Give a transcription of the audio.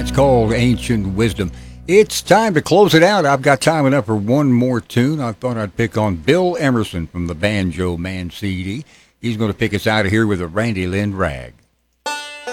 It's called Ancient Wisdom. It's time to close it out. I've got time enough for one more tune. I thought I'd pick on Bill Emerson from the Banjo Man CD. He's going to pick us out of here with a Randy Lynn rag.